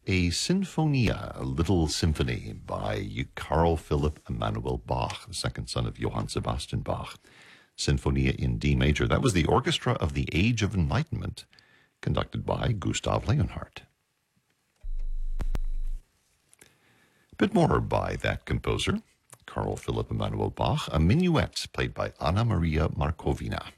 a Sinfonia, a little symphony by Carl Philipp Emanuel Bach, the second son of Johann Sebastian Bach. Sinfonia in D major. That was the Orchestra of the Age of Enlightenment, conducted by Gustav Leonhardt. A bit more by that composer, Carl Philipp Emanuel Bach, a minuet played by Anna Maria Markovina.